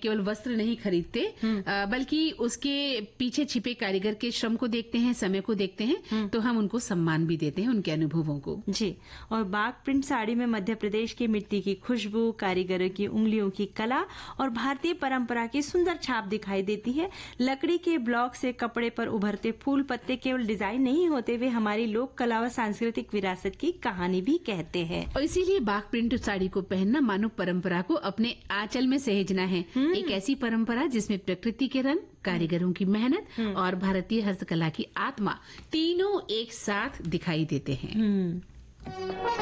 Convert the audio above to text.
केवल वस्त्र नहीं खरीदते, बल्कि उसके पीछे छिपे कारीगर के श्रम को देखते हैं, समय को देखते हैं, तो हम उनको सम्मान भी देते हैं, उनके अनुभवों को। जी। और बाग प्रिंट साड़ी में मध्य प्रदेश की मिट्टी की खुशबू, कारीगरों की उंगलियों की कला और भारतीय परंपरा की सुंदर छाप दिखाई देती है। लकड़ी के ब्लॉक से कपड़े पर उभरते फूल पत्ते केवल डिजाइन नहीं होते, वे हमारी लोक कला व सांस्कृतिक विरासत की कहानी भी कहते हैं। और इसीलिए बाग प्रिंट साड़ी को पहनना मानव परंपरा को अपने आंचल में सहेजना है। एक ऐसी परंपरा जिसमें प्रकृति के रंग, कारीगरों की मेहनत और भारतीय हस्तकला की आत्मा तीनों एक साथ दिखाई देते हैं।